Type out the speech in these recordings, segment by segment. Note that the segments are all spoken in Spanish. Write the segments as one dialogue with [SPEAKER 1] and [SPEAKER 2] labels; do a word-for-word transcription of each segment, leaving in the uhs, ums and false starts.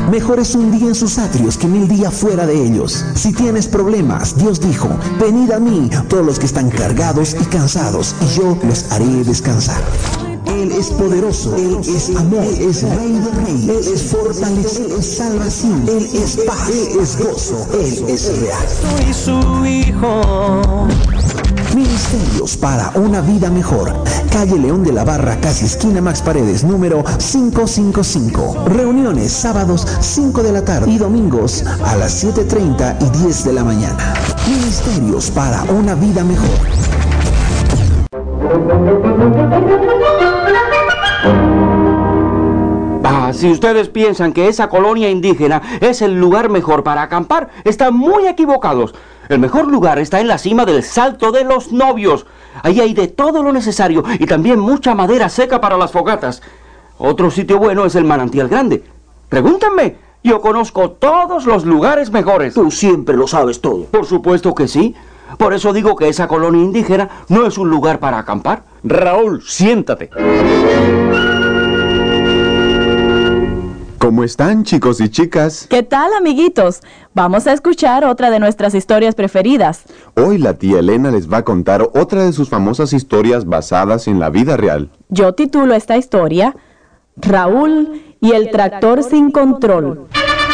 [SPEAKER 1] Mejor es un día en sus atrios que mil días fuera de ellos. Si tienes problemas, Dios dijo, venid a mí, todos los que están cargados y cansados, y yo los haré descansar. Él es poderoso, Él es amor, Él es Rey de Reyes, Él es fortaleza, Él es salvación, Él es paz, Él es gozo, Él es real.
[SPEAKER 2] Soy su hijo.
[SPEAKER 1] Ministerios para una vida mejor. Calle León de la Barra, casi esquina Max Paredes, número quinientos cincuenta y cinco. Reuniones sábados cinco de la tarde y domingos a las siete treinta y diez de la mañana. Ministerios para una vida mejor.
[SPEAKER 3] Ah, si ustedes piensan que esa colonia indígena es el lugar mejor para acampar, están muy equivocados. El mejor lugar está en la cima del Salto de los Novios. Ahí hay de todo lo necesario y también mucha madera seca para las fogatas. Otro sitio bueno es el Manantial Grande. Pregúntenme, yo conozco todos los lugares mejores.
[SPEAKER 4] Tú siempre lo sabes todo.
[SPEAKER 3] Por supuesto que sí. Por eso digo que esa colonia indígena no es un lugar para acampar.
[SPEAKER 5] Raúl, siéntate.
[SPEAKER 6] ¿Cómo están, chicos y chicas?
[SPEAKER 7] ¿Qué tal, amiguitos? Vamos a escuchar otra de nuestras historias preferidas.
[SPEAKER 6] Hoy la tía Elena les va a contar otra de sus famosas historias basadas en la vida real.
[SPEAKER 7] Yo titulo esta historia Raúl y el tractor sin control.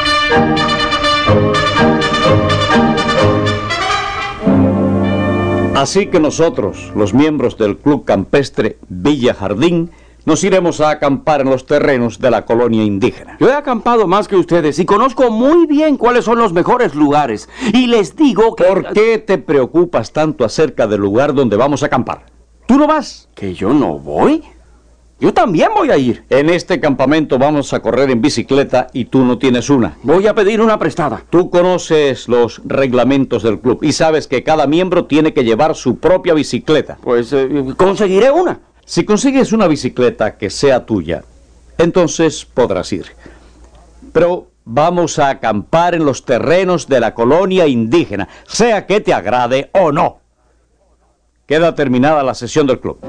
[SPEAKER 5] Así que nosotros, los miembros del Club Campestre Villa Jardín, nos iremos a acampar en los terrenos de la colonia indígena.
[SPEAKER 3] Yo he acampado más que ustedes y conozco muy bien cuáles son los mejores lugares. Y les digo que...
[SPEAKER 5] ¿Por qué te preocupas tanto acerca del lugar donde vamos a acampar? ¿Tú no vas?
[SPEAKER 3] ¿Que yo no voy? Yo también voy a ir.
[SPEAKER 5] En este campamento vamos a correr en bicicleta y tú no tienes una.
[SPEAKER 3] Voy a pedir una prestada.
[SPEAKER 5] Tú conoces los reglamentos del club y sabes que cada miembro tiene que llevar su propia bicicleta.
[SPEAKER 3] Pues eh, conseguiré una.
[SPEAKER 5] Si consigues una bicicleta que sea tuya, entonces podrás ir. Pero vamos a acampar en los terrenos de la colonia indígena, sea que te agrade o no. Queda terminada la sesión del club.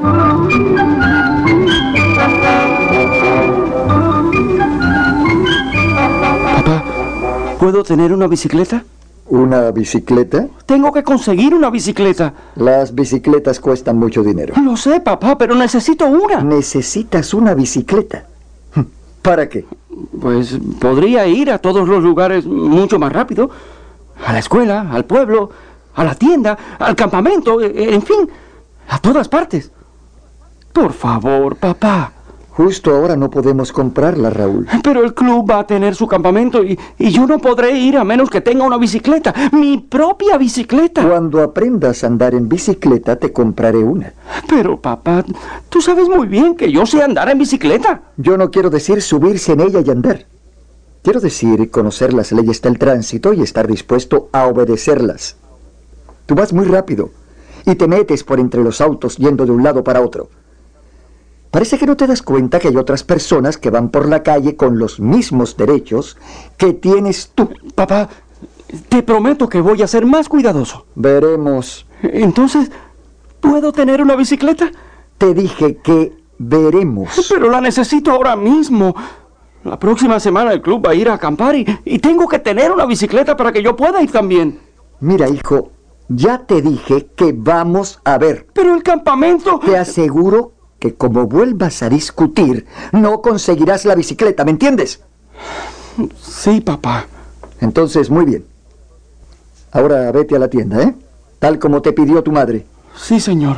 [SPEAKER 3] Papá, ¿puedo tener una bicicleta?
[SPEAKER 4] ¿Una bicicleta?
[SPEAKER 3] Tengo que conseguir una bicicleta.
[SPEAKER 4] Las bicicletas cuestan mucho dinero.
[SPEAKER 3] Lo sé, papá, pero necesito una.
[SPEAKER 4] Necesitas una bicicleta. ¿Para qué?
[SPEAKER 3] Pues podría ir a todos los lugares mucho más rápido. A la escuela, al pueblo, a la tienda, al campamento, en fin, a todas partes. Por favor, papá.
[SPEAKER 4] Justo ahora no podemos comprarla, Raúl.
[SPEAKER 3] Pero el club va a tener su campamento y, y yo no podré ir a menos que tenga una bicicleta. Mi propia bicicleta.
[SPEAKER 4] Cuando aprendas a andar en bicicleta, te compraré una.
[SPEAKER 3] Pero, papá, tú sabes muy bien que yo sé andar en bicicleta.
[SPEAKER 4] Yo no quiero decir subirse en ella y andar. Quiero decir conocer las leyes del tránsito y estar dispuesto a obedecerlas. Tú vas muy rápido y te metes por entre los autos yendo de un lado para otro. Parece que no te das cuenta que hay otras personas que van por la calle con los mismos derechos que tienes tú.
[SPEAKER 3] Papá, te prometo que voy a ser más cuidadoso.
[SPEAKER 4] Veremos.
[SPEAKER 3] Entonces, ¿puedo tener una bicicleta?
[SPEAKER 4] Te dije que veremos.
[SPEAKER 3] Pero la necesito ahora mismo. La próxima semana el club va a ir a acampar y, y tengo que tener una bicicleta para que yo pueda ir también.
[SPEAKER 4] Mira, hijo, ya te dije que vamos a ver.
[SPEAKER 3] Pero el campamento...
[SPEAKER 4] Te aseguro que como vuelvas a discutir, no conseguirás la bicicleta, ¿me entiendes?
[SPEAKER 3] Sí, papá.
[SPEAKER 4] Entonces, muy bien. Ahora vete a la tienda, ¿eh? Tal como te pidió tu madre.
[SPEAKER 3] Sí, señor.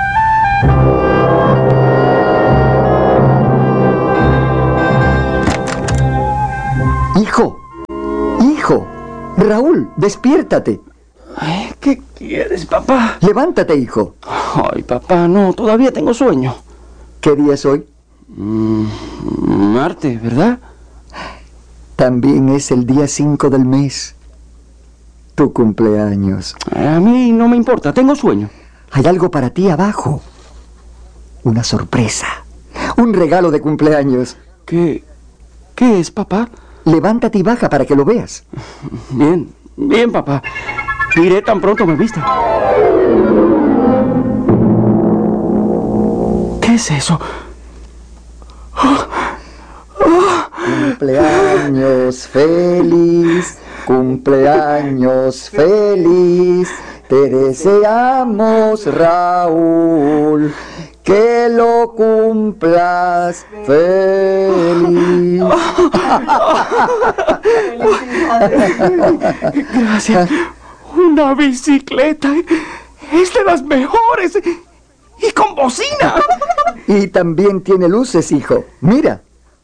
[SPEAKER 4] Hijo, hijo, Raúl, despiértate.
[SPEAKER 3] Ay, ¿qué quieres, papá?
[SPEAKER 4] Levántate, hijo.
[SPEAKER 3] Ay, papá, no, todavía tengo sueño.
[SPEAKER 4] ¿Qué día es hoy?
[SPEAKER 3] Mm, Marte, ¿verdad?
[SPEAKER 4] También es el día cinco del mes. Tu cumpleaños.
[SPEAKER 3] A mí no me importa, tengo sueño.
[SPEAKER 4] Hay algo para ti abajo. Una sorpresa. Un regalo de cumpleaños.
[SPEAKER 3] ¿Qué? ¿Qué es, papá?
[SPEAKER 4] Levántate y baja para que lo veas.
[SPEAKER 3] Bien, bien, papá. Iré tan pronto me vista. ¿Qué es eso? Oh, oh,
[SPEAKER 4] Cumpleaños feliz, cumpleaños feliz, te deseamos, Raúl, que lo cumplas feliz.
[SPEAKER 3] Gracias. Una bicicleta. Es de las mejores. Y con bocina.
[SPEAKER 4] Y también tiene luces, hijo. Mira.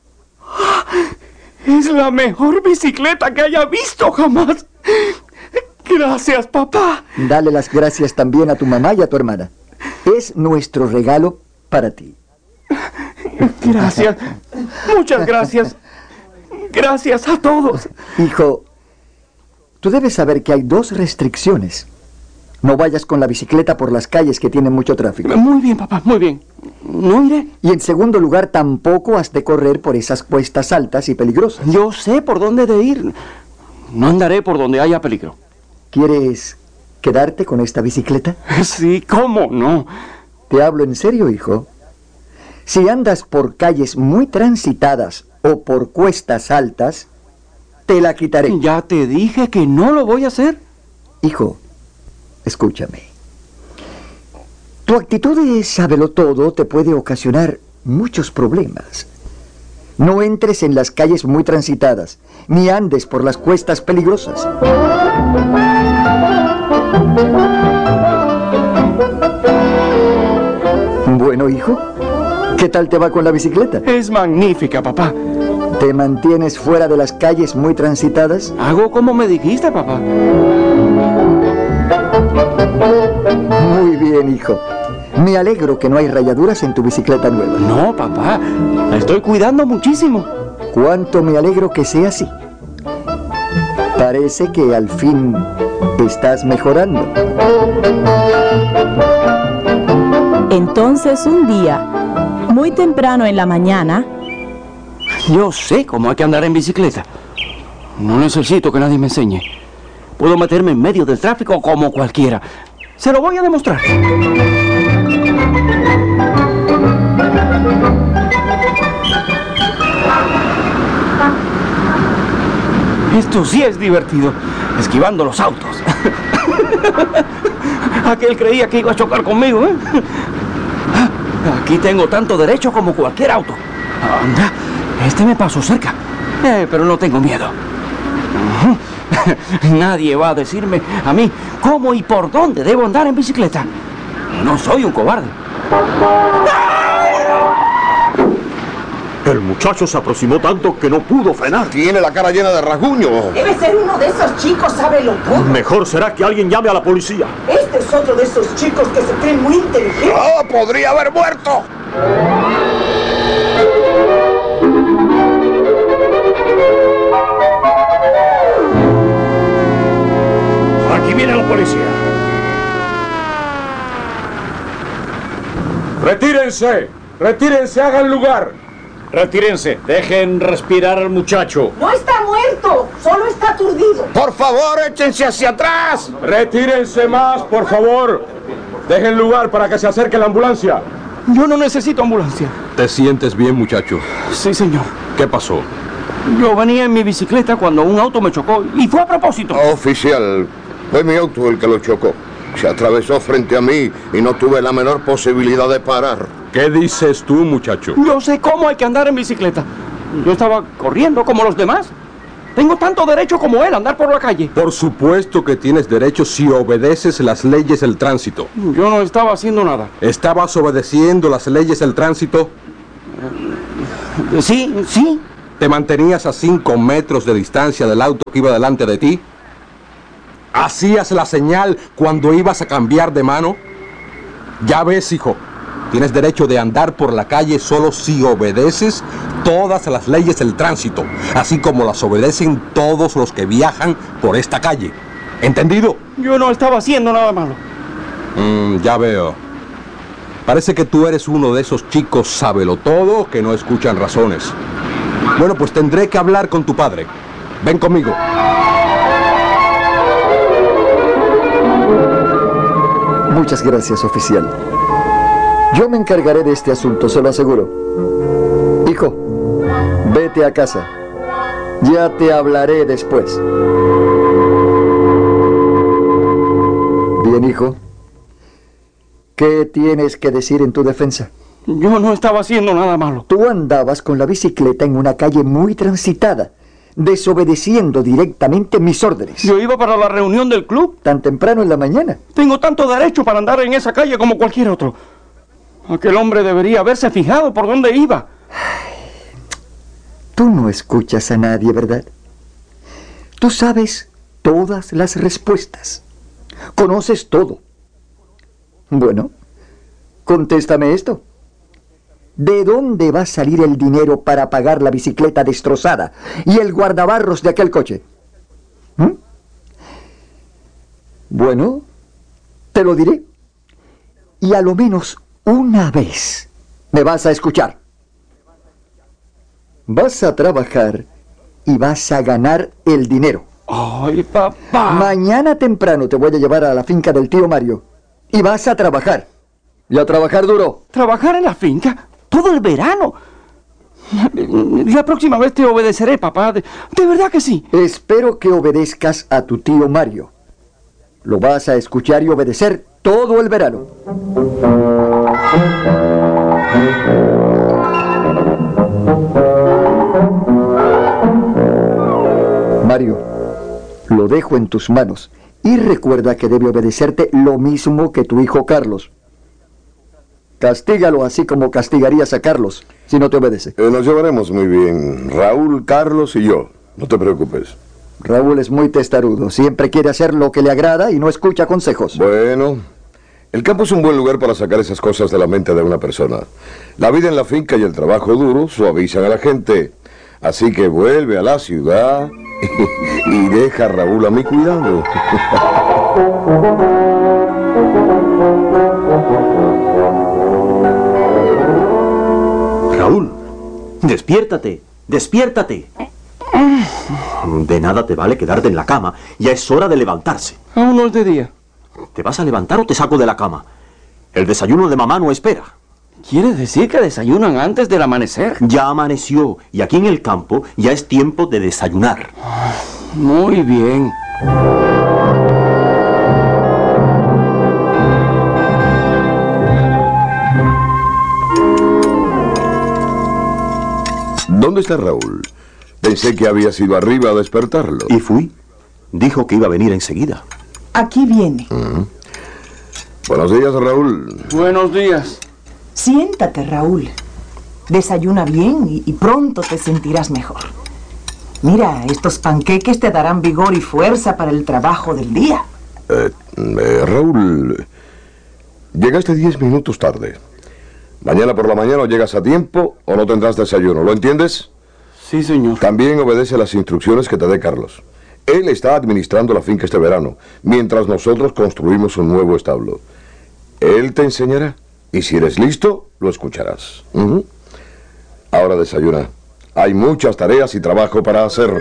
[SPEAKER 3] Es la mejor bicicleta que haya visto jamás. Gracias, papá.
[SPEAKER 4] Dale las gracias también a tu mamá y a tu hermana. Es nuestro regalo para ti.
[SPEAKER 3] Gracias. Muchas gracias. Gracias a todos.
[SPEAKER 4] Hijo, tú debes saber que hay dos restricciones. No vayas con la bicicleta por las calles que tienen mucho tráfico.
[SPEAKER 3] Muy bien, papá, muy bien. No iré.
[SPEAKER 4] Y en segundo lugar, tampoco has de correr por esas cuestas altas y peligrosas.
[SPEAKER 3] Yo sé por dónde de ir. No andaré por donde haya peligro.
[SPEAKER 4] ¿Quieres quedarte con esta bicicleta?
[SPEAKER 3] Sí, ¿cómo no?
[SPEAKER 4] Te hablo en serio, hijo. Si andas por calles muy transitadas o por cuestas altas, te la quitaré.
[SPEAKER 3] Ya te dije que no lo voy a hacer.
[SPEAKER 4] Hijo, escúchame. Tu actitud de sabelotodo te puede ocasionar muchos problemas. No entres en las calles muy transitadas, ni andes por las cuestas peligrosas. Bueno, hijo, ¿qué tal te va con la bicicleta?
[SPEAKER 3] Es magnífica, papá.
[SPEAKER 4] ¿Te mantienes fuera de las calles muy transitadas?
[SPEAKER 3] Hago como me dijiste, papá.
[SPEAKER 4] Muy bien, hijo. Me alegro que no hay rayaduras en tu bicicleta nueva.
[SPEAKER 3] No, papá. La estoy cuidando muchísimo.
[SPEAKER 4] Cuánto me alegro que sea así. Parece que al fin estás mejorando.
[SPEAKER 7] Entonces un día, muy temprano en la mañana,
[SPEAKER 3] Yo sé cómo hay que andar en bicicleta. No necesito que nadie me enseñe. Puedo meterme en medio del tráfico como cualquiera. Se lo voy a demostrar. Esto sí es divertido, esquivando los autos. Aquel creía que iba a chocar conmigo, ¿eh? Aquí tengo tanto derecho como cualquier auto. Anda, este me pasó cerca, eh, pero no tengo miedo. Nadie va a decirme a mí cómo y por dónde debo andar en bicicleta. No soy un cobarde.
[SPEAKER 8] El muchacho se aproximó tanto que no pudo frenar.
[SPEAKER 9] Tiene la cara llena de rasguños.
[SPEAKER 10] Debe ser uno de esos chicos, sábelo todo.
[SPEAKER 8] Mejor será que alguien llame a la policía.
[SPEAKER 10] Este es otro de esos chicos que se creen muy inteligentes.
[SPEAKER 9] ¡Oh, podría haber muerto!
[SPEAKER 8] Aquí viene la policía. ¡Retírense! ¡Retírense! ¡Hagan lugar! Retírense. Dejen respirar al muchacho.
[SPEAKER 10] No está muerto, solo está aturdido.
[SPEAKER 9] ¡Por favor, échense hacia atrás!
[SPEAKER 8] Retírense más, por favor. Dejen lugar para que se acerque la ambulancia.
[SPEAKER 3] Yo no necesito ambulancia.
[SPEAKER 8] ¿Te sientes bien, muchacho?
[SPEAKER 3] Sí, señor.
[SPEAKER 8] ¿Qué pasó?
[SPEAKER 3] Yo venía en mi bicicleta cuando un auto me chocó y fue a propósito.
[SPEAKER 9] Oficial, fue mi auto el que lo chocó. Se atravesó frente a mí y no tuve la menor posibilidad de parar.
[SPEAKER 8] ¿Qué dices tú, muchacho?
[SPEAKER 3] Yo sé cómo hay que andar en bicicleta. Yo estaba corriendo como los demás. Tengo tanto derecho como él a andar por la calle.
[SPEAKER 8] Por supuesto que tienes derecho si obedeces las leyes del tránsito.
[SPEAKER 3] Yo no estaba haciendo nada.
[SPEAKER 8] ¿Estabas obedeciendo las leyes del tránsito?
[SPEAKER 3] Sí, sí.
[SPEAKER 8] ¿Te mantenías a cinco metros de distancia del auto que iba delante de ti? ¿Hacías la señal cuando ibas a cambiar de mano? Ya ves, hijo, tienes derecho de andar por la calle solo si obedeces todas las leyes del tránsito, así como las obedecen todos los que viajan por esta calle. ¿Entendido?
[SPEAKER 3] Yo no estaba haciendo nada malo.
[SPEAKER 8] Mm, ya veo. Parece que tú eres uno de esos chicos sabelotodo que no escuchan razones. Bueno, pues tendré que hablar con tu padre. Ven conmigo.
[SPEAKER 4] Muchas gracias, oficial. Yo me encargaré de este asunto, se lo aseguro. Hijo, vete a casa. Ya te hablaré después. Bien, hijo. ¿Qué tienes que decir en tu defensa?
[SPEAKER 3] Yo no estaba haciendo nada malo.
[SPEAKER 4] Tú andabas con la bicicleta en una calle muy transitada, desobedeciendo directamente mis órdenes.
[SPEAKER 3] Yo iba para la reunión del club.
[SPEAKER 4] ¿Tan temprano en la mañana?
[SPEAKER 3] Tengo tanto derecho para andar en esa calle como cualquier otro. Aquel hombre debería haberse fijado por dónde iba.
[SPEAKER 4] Tú no escuchas a nadie, ¿verdad? Tú sabes todas las respuestas. Conoces todo. Bueno, contéstame esto. ¿De dónde va a salir el dinero para pagar la bicicleta destrozada y el guardabarros de aquel coche? ¿Mm? Bueno, te lo diré. Y a lo menos una vez me vas a escuchar. Vas a trabajar y vas a ganar el dinero.
[SPEAKER 3] ¡Ay, papá!
[SPEAKER 4] Mañana temprano te voy a llevar a la finca del tío Mario. Y vas a trabajar. Y a trabajar duro.
[SPEAKER 3] ¿Trabajar en la finca? Todo el verano. La próxima vez te obedeceré, papá. De, de verdad que sí.
[SPEAKER 4] Espero que obedezcas a tu tío Mario. Lo vas a escuchar y obedecer todo el verano. Mario, lo dejo en tus manos. Y recuerda que debe obedecerte lo mismo que tu hijo Carlos. Castígalo así como castigarías a Carlos si no te obedece.
[SPEAKER 9] Eh, nos llevaremos muy bien, Raúl, Carlos y yo. No te preocupes.
[SPEAKER 4] Raúl es muy testarudo. Siempre quiere hacer lo que le agrada y no escucha consejos.
[SPEAKER 9] Bueno, el campo es un buen lugar para sacar esas cosas de la mente de una persona. La vida en la finca y el trabajo duro suavizan a la gente. Así que vuelve a la ciudad y deja a Raúl a mi cuidado.
[SPEAKER 11] Raúl, despiértate, despiértate. De nada te vale quedarte en la cama. Ya es hora de levantarse.
[SPEAKER 3] Aún no es de día.
[SPEAKER 11] ¿Te vas a levantar o te saco de la cama? El desayuno de mamá no espera.
[SPEAKER 3] ¿Quiere decir que desayunan antes del amanecer?
[SPEAKER 11] Ya amaneció y aquí en el campo ya es tiempo de desayunar.
[SPEAKER 3] Muy bien.
[SPEAKER 9] ¿Dónde está Raúl? Pensé que habías ido arriba a despertarlo.
[SPEAKER 11] Y fui. Dijo que iba a venir enseguida.
[SPEAKER 10] Aquí viene.
[SPEAKER 9] Uh-huh. Buenos días, Raúl.
[SPEAKER 3] Buenos días.
[SPEAKER 10] Siéntate, Raúl. Desayuna bien y, y pronto te sentirás mejor. Mira, estos panqueques te darán vigor y fuerza para el trabajo del día.
[SPEAKER 9] Eh, eh, Raúl, llegaste diez minutos tarde. Mañana por la mañana o llegas a tiempo o no tendrás desayuno, ¿lo entiendes?
[SPEAKER 3] Sí, señor.
[SPEAKER 9] También obedece las instrucciones que te dé Carlos. Él está administrando la finca este verano, mientras nosotros construimos un nuevo establo. Él te enseñará, y si eres listo, lo escucharás. Uh-huh. Ahora desayuna. Hay muchas tareas y trabajo para hacer.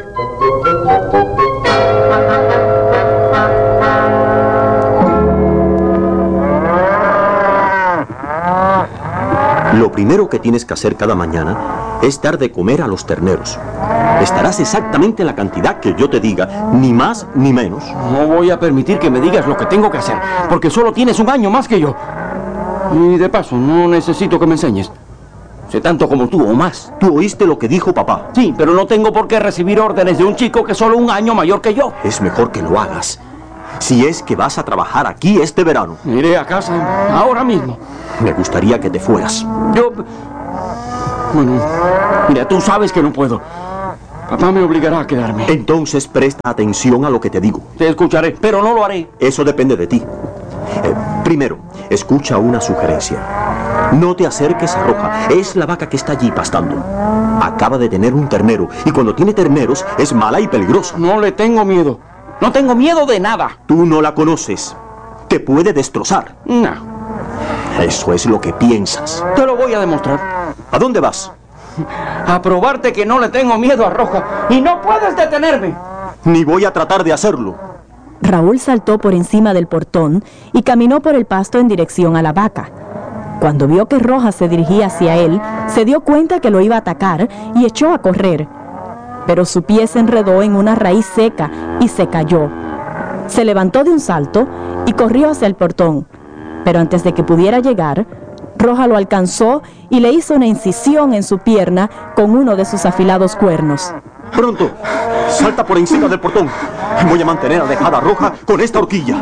[SPEAKER 11] Lo primero que tienes que hacer cada mañana es dar de comer a los terneros. Estarás exactamente la cantidad que yo te diga, ni más ni menos.
[SPEAKER 3] No voy a permitir que me digas lo que tengo que hacer, porque solo tienes un año más que yo. Y de paso, no necesito que me enseñes. Sé tanto como tú o más.
[SPEAKER 11] ¿Tú oíste lo que dijo papá?
[SPEAKER 3] Sí, pero no tengo por qué recibir órdenes de un chico que es solo un año mayor que yo.
[SPEAKER 11] Es mejor que lo hagas. Si es que vas a trabajar aquí este verano.
[SPEAKER 3] Iré a casa ahora mismo.
[SPEAKER 11] Me gustaría que te fueras.
[SPEAKER 3] Yo... Bueno, mira, tú sabes que no puedo. Papá me obligará a quedarme.
[SPEAKER 11] Entonces presta atención a lo que te digo.
[SPEAKER 3] Te escucharé, pero no lo haré.
[SPEAKER 11] Eso depende de ti. Eh, primero, escucha una sugerencia. No te acerques a Roja. Es la vaca que está allí pastando. Acaba de tener un ternero. Y cuando tiene terneros es mala y peligrosa.
[SPEAKER 3] No le tengo miedo. No tengo miedo de nada.
[SPEAKER 11] Tú no la conoces. Te puede destrozar.
[SPEAKER 3] No.
[SPEAKER 11] Eso es lo que piensas.
[SPEAKER 3] Te lo voy a demostrar.
[SPEAKER 11] ¿A dónde vas?
[SPEAKER 3] A probarte que no le tengo miedo a Roja. Y no puedes detenerme.
[SPEAKER 11] Ni voy a tratar de hacerlo.
[SPEAKER 7] Raúl saltó por encima del portón y caminó por el pasto en dirección a la vaca. Cuando vio que Roja se dirigía hacia él, se dio cuenta que lo iba a atacar y echó a correr. pero su pie se enredó en una raíz seca y se cayó. Se levantó de un salto y corrió hacia el portón, pero antes de que pudiera llegar, Roja lo alcanzó y le hizo una incisión en su pierna con uno de sus afilados cuernos.
[SPEAKER 11] ¡Pronto! ¡Salta por encima del portón! Voy a mantener alejada a Roja con esta horquilla.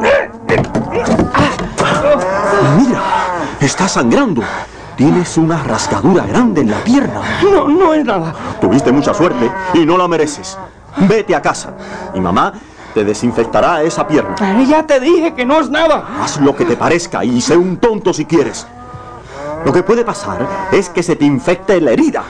[SPEAKER 11] ¡Mira! ¡Está sangrando! Tienes una rasgadura grande en la pierna.
[SPEAKER 3] No, no es nada.
[SPEAKER 11] Tuviste mucha suerte y no la mereces. Vete a casa y mamá te desinfectará esa pierna.
[SPEAKER 3] Ay, ya te dije que no es nada.
[SPEAKER 11] Haz lo que te parezca y sé un tonto si quieres. Lo que puede pasar es que se te infecte la herida.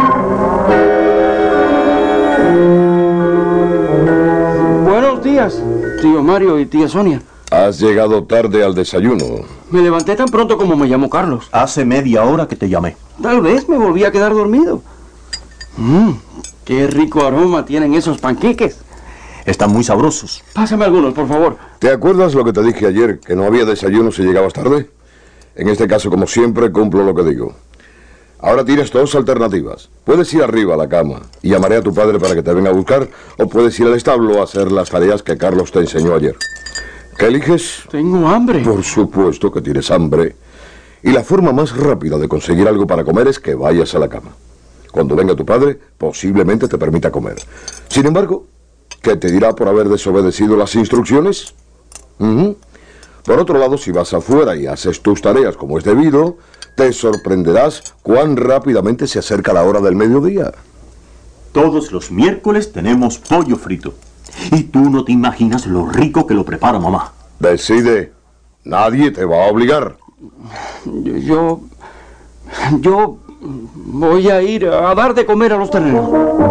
[SPEAKER 3] Buenos días, tío Mario y tía Sonia.
[SPEAKER 9] Has llegado tarde al desayuno.
[SPEAKER 3] Me levanté tan pronto como me llamó Carlos.
[SPEAKER 11] Hace media hora que te llamé.
[SPEAKER 3] Tal vez me volví a quedar dormido. Mmm, qué rico aroma tienen esos panqueques.
[SPEAKER 11] Están muy sabrosos.
[SPEAKER 3] Pásame algunos, por favor.
[SPEAKER 9] ¿Te acuerdas lo que te dije ayer, que no había desayuno si llegabas tarde? En este caso, como siempre, cumplo lo que digo. Ahora tienes dos alternativas. Puedes ir arriba a la cama y llamaré a tu padre para que te venga a buscar, o puedes ir al establo a hacer las tareas que Carlos te enseñó ayer. ¿Qué eliges?
[SPEAKER 3] Tengo hambre.
[SPEAKER 9] Por supuesto que tienes hambre. Y la forma más rápida de conseguir algo para comer es que vayas a la cama. Cuando venga tu padre, posiblemente te permita comer. Sin embargo, ¿qué te dirá por haber desobedecido las instrucciones? Uh-huh. Por otro lado, si vas afuera y haces tus tareas como es debido, te sorprenderás cuán rápidamente se acerca la hora del mediodía.
[SPEAKER 11] Todos los miércoles tenemos pollo frito. Y tú no te imaginas lo rico que lo prepara mamá.
[SPEAKER 9] Decide. Nadie te va a obligar.
[SPEAKER 3] Yo... Yo... voy a ir a dar de comer a los terneros.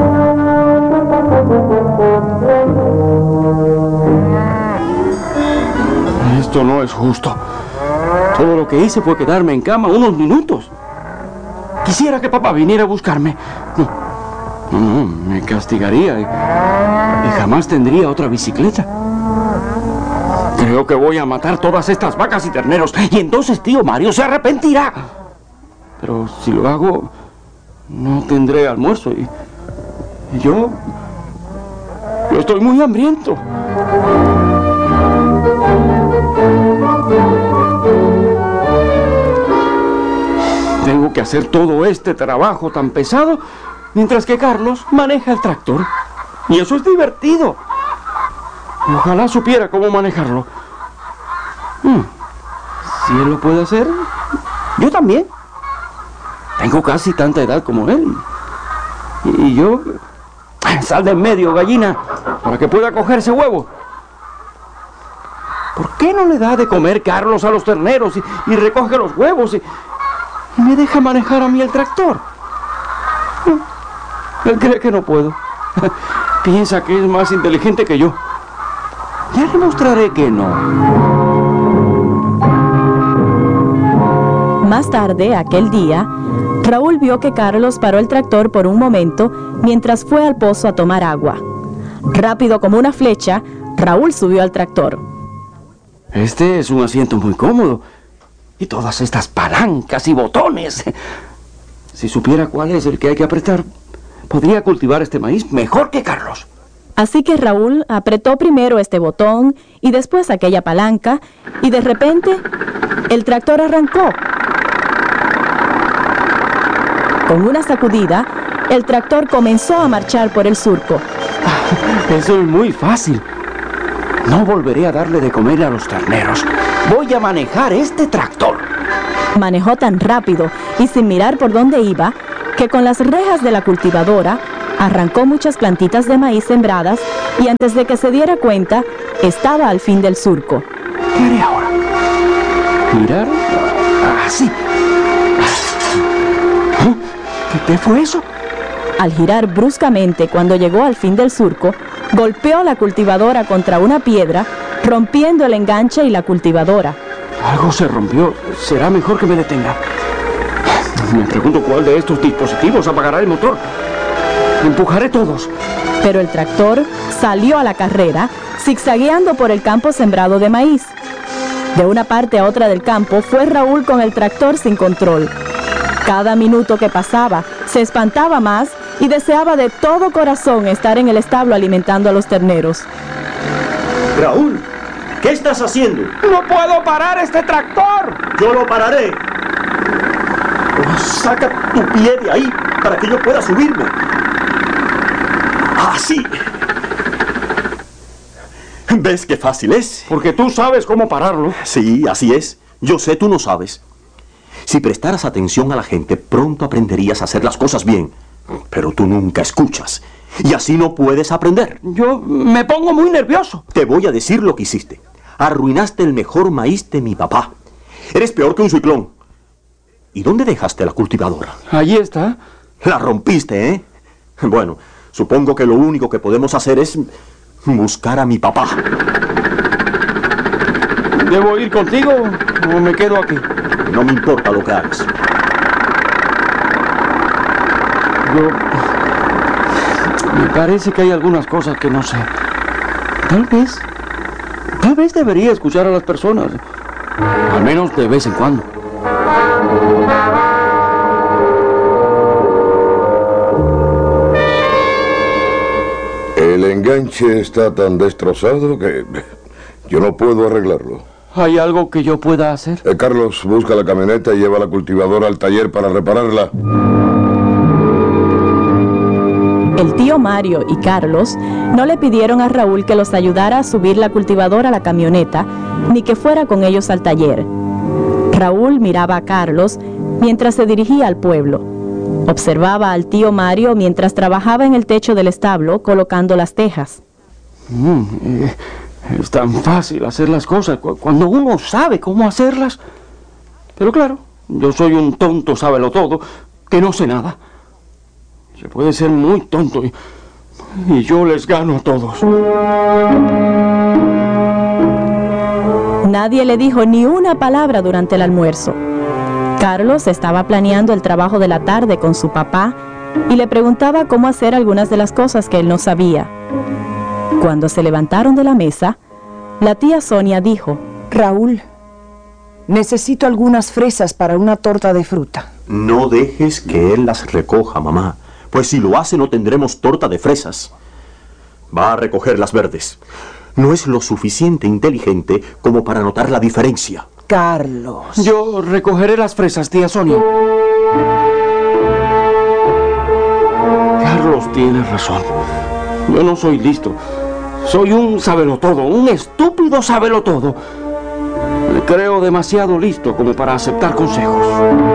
[SPEAKER 3] Esto no es justo. Todo lo que hice fue quedarme en cama unos minutos. Quisiera que papá viniera a buscarme. No, no, no, me castigaría y, y jamás tendría otra bicicleta. Creo que voy a matar todas estas vacas y terneros y entonces tío Mario se arrepentirá. Pero si lo hago, no tendré almuerzo y, y yo... Yo estoy muy hambriento. Tengo que hacer todo este trabajo tan pesado mientras que Carlos maneja el tractor. Y eso es divertido. Ojalá supiera cómo manejarlo. Hmm. Si él lo puede hacer, yo también. Tengo casi tanta edad como él. Y yo... Sal de en medio, gallina, para que pueda cogerse huevo. ¿Por qué no le da de comer Carlos a los terneros y, y recoge los huevos y, y me deja manejar a mí el tractor? Él cree que no puedo. Piensa que es más inteligente que yo. Ya le mostraré que no.
[SPEAKER 7] Más tarde, aquel día, Raúl vio que Carlos paró el tractor por un momento mientras fue al pozo a tomar agua. Rápido como una flecha, Raúl subió al tractor.
[SPEAKER 3] Este es un asiento muy cómodo. Y todas estas palancas y botones. Si supiera cuál es el que hay que apretar, podría cultivar este maíz mejor que Carlos.
[SPEAKER 7] Así que Raúl apretó primero este botón y después aquella palanca, y de repente el tractor arrancó. Con una sacudida, el tractor comenzó a marchar por el surco.
[SPEAKER 3] Eso es muy fácil. No volveré a darle de comer a los terneros. Voy a manejar este tractor.
[SPEAKER 7] Manejó tan rápido y sin mirar por dónde iba, que con las rejas de la cultivadora arrancó muchas plantitas de maíz sembradas y antes de que se diera cuenta, estaba al fin del surco.
[SPEAKER 3] ¿Qué haré ahora? ¿Girar? Así. ¿Qué fue eso?
[SPEAKER 7] Al girar bruscamente cuando llegó al fin del surco, golpeó la cultivadora contra una piedra, rompiendo el enganche y la cultivadora.
[SPEAKER 3] Algo se rompió. Será mejor que me detenga. Me pregunto cuál de estos dispositivos apagará el motor. Empujaré todos.
[SPEAKER 7] Pero el tractor salió a la carrera, zigzagueando por el campo sembrado de maíz. De una parte a otra del campo fue Raúl con el tractor sin control. Cada minuto que pasaba se espantaba más y deseaba de todo corazón estar en el establo alimentando a los terneros.
[SPEAKER 11] Raúl, ¿qué estás haciendo?
[SPEAKER 3] ¡No puedo parar este tractor!
[SPEAKER 11] Yo lo pararé. Oh, saca tu pie de ahí para que yo pueda subirme. Así. ¿Ves qué fácil es?
[SPEAKER 3] Porque tú sabes cómo pararlo.
[SPEAKER 11] Sí, así es. Yo sé, tú no sabes. Si prestaras atención a la gente, pronto aprenderías a hacer las cosas bien. Pero tú nunca escuchas. Y así no puedes aprender.
[SPEAKER 3] Yo me pongo muy nervioso.
[SPEAKER 11] Te voy a decir lo que hiciste. Arruinaste el mejor maíz de mi papá. Eres peor que un ciclón. ¿Y dónde dejaste la cultivadora?
[SPEAKER 3] Allí está.
[SPEAKER 11] La rompiste, ¿eh? Bueno, supongo que lo único que podemos hacer es buscar a mi papá.
[SPEAKER 3] ¿Debo ir contigo o me quedo aquí?
[SPEAKER 11] No me importa lo que hagas.
[SPEAKER 3] Yo... Me parece que hay algunas cosas que no sé. Tal vez... Tal vez debería escuchar a las personas. Al menos de vez en cuando.
[SPEAKER 9] El enganche está tan destrozado que yo no puedo arreglarlo.
[SPEAKER 3] ¿Hay algo que yo pueda hacer?
[SPEAKER 9] Eh, Carlos, busca la camioneta y lleva la cultivadora al taller para repararla.
[SPEAKER 7] El tío Mario y Carlos no le pidieron a Raúl que los ayudara a subir la cultivadora a la camioneta, ni que fuera con ellos al taller. Raúl miraba a Carlos mientras se dirigía al pueblo. Observaba al tío Mario mientras trabajaba en el techo del establo colocando las tejas.
[SPEAKER 3] Mm, eh, es tan fácil hacer las cosas cu cuando uno sabe cómo hacerlas. Pero claro, yo soy un tonto sábelo-todo que no sé nada. Se puede ser muy tonto y, y yo les gano a todos.
[SPEAKER 7] Nadie le dijo ni una palabra durante el almuerzo. Carlos estaba planeando el trabajo de la tarde con su papá y le preguntaba cómo hacer algunas de las cosas que él no sabía. Cuando se levantaron de la mesa, la tía Sonia dijo:
[SPEAKER 10] Raúl, necesito algunas fresas para una torta de fruta.
[SPEAKER 11] No dejes que él las recoja, mamá. Pues si lo hace no tendremos torta de fresas. Va a recoger las verdes. No es lo suficiente inteligente como para notar la diferencia.
[SPEAKER 10] Carlos.
[SPEAKER 3] Yo recogeré las fresas, tía Sonia. Carlos tiene razón. Yo no soy listo. Soy un sabelotodo, un estúpido sabelotodo. Me creo demasiado listo como para aceptar consejos.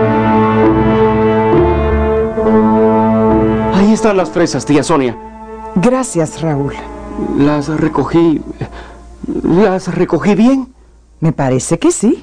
[SPEAKER 3] Ahí están las fresas, tía Sonia.
[SPEAKER 10] Gracias, Raúl.
[SPEAKER 3] Las recogí... ¿Las recogí bien?
[SPEAKER 10] Me parece que sí.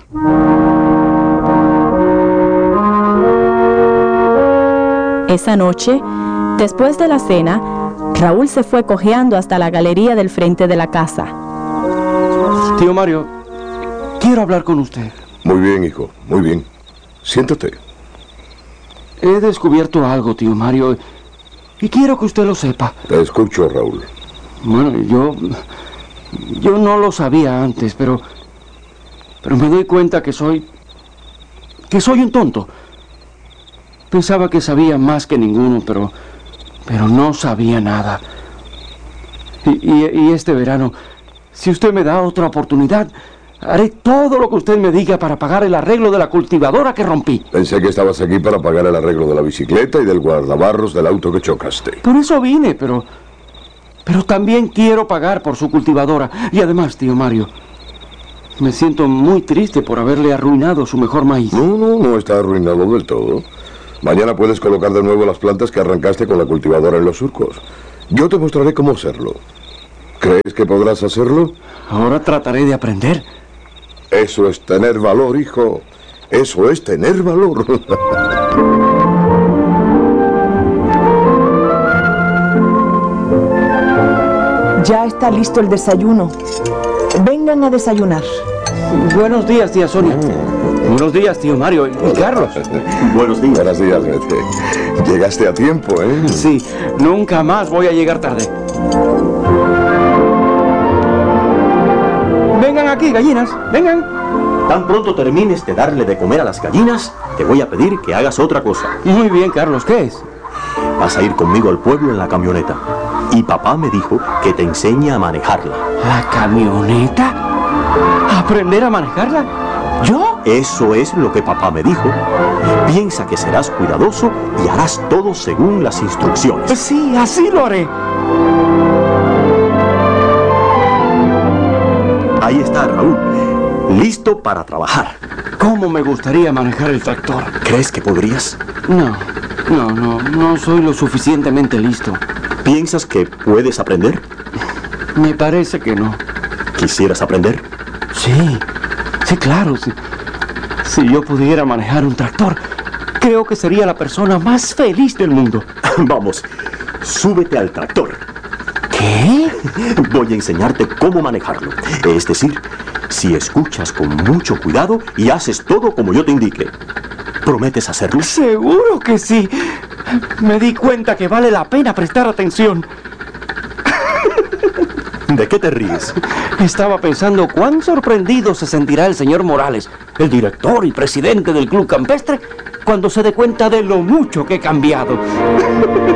[SPEAKER 7] Esa noche, después de la cena, Raúl se fue cojeando hasta la galería del frente de la casa.
[SPEAKER 3] Tío Mario, quiero hablar con usted.
[SPEAKER 9] Muy bien, hijo, muy bien. Siéntate.
[SPEAKER 3] He descubierto algo, tío Mario, y quiero que usted lo sepa.
[SPEAKER 9] Te escucho, Raúl.
[SPEAKER 3] Bueno, yo... Yo no lo sabía antes, pero... Pero me doy cuenta que soy... Que soy un tonto. Pensaba que sabía más que ninguno, pero... Pero no sabía nada. Y, y, y este verano, si usted me da otra oportunidad, haré todo lo que usted me diga para pagar el arreglo de la cultivadora que rompí.
[SPEAKER 9] Pensé que estabas aquí para pagar el arreglo de la bicicleta y del guardabarros del auto que chocaste.
[SPEAKER 3] Por eso vine, pero... Pero también quiero pagar por su cultivadora. Y además, tío Mario, me siento muy triste por haberle arruinado su mejor maíz.
[SPEAKER 9] No, no, no está arruinado del todo. Mañana puedes colocar de nuevo las plantas que arrancaste con la cultivadora en los surcos. Yo te mostraré cómo hacerlo. ¿Crees que podrás hacerlo?
[SPEAKER 3] Ahora trataré de aprender.
[SPEAKER 9] Eso es tener valor, hijo. Eso es tener valor.
[SPEAKER 10] Ya está listo el desayuno. Vengan a desayunar.
[SPEAKER 3] Buenos días, tía Sonia. Mm. Buenos días, tío Mario y Carlos.
[SPEAKER 11] Buenos días.
[SPEAKER 9] Buenos días, Vete. Llegaste a tiempo, ¿eh?
[SPEAKER 3] Sí, nunca más voy a llegar tarde. Vengan aquí, gallinas, vengan.
[SPEAKER 11] Tan pronto termines de darle de comer a las gallinas, te voy a pedir que hagas otra cosa.
[SPEAKER 3] Muy bien, Carlos, ¿qué es?
[SPEAKER 11] Vas a ir conmigo al pueblo en la camioneta. Y papá me dijo que te enseñe a manejarla.
[SPEAKER 3] ¿La camioneta? ¿Aprender a manejarla? ¿Yo?
[SPEAKER 11] Eso es lo que papá me dijo. Piensa que serás cuidadoso y harás todo según las instrucciones.
[SPEAKER 3] Sí, así lo haré.
[SPEAKER 11] Ahí está, Raúl. Listo para trabajar.
[SPEAKER 3] ¿Cómo me gustaría manejar el tractor?
[SPEAKER 11] ¿Crees que podrías?
[SPEAKER 3] No, no, no, no soy lo suficientemente listo.
[SPEAKER 11] ¿Piensas que puedes aprender?
[SPEAKER 3] Me parece que no.
[SPEAKER 11] ¿Quisieras aprender?
[SPEAKER 3] Sí, sí, claro. Sí. Si yo pudiera manejar un tractor, creo que sería la persona más feliz del mundo.
[SPEAKER 11] Vamos, súbete al tractor.
[SPEAKER 3] ¿Qué?
[SPEAKER 11] Voy a enseñarte cómo manejarlo. Es decir, si escuchas con mucho cuidado y haces todo como yo te indique. ¿Prometes hacerlo?
[SPEAKER 3] Seguro que sí. Me di cuenta que vale la pena prestar atención.
[SPEAKER 11] ¿De qué te ríes?
[SPEAKER 3] Estaba pensando cuán sorprendido se sentirá el señor Morales, el director y presidente del Club Campestre, cuando se dé cuenta de lo mucho que he cambiado.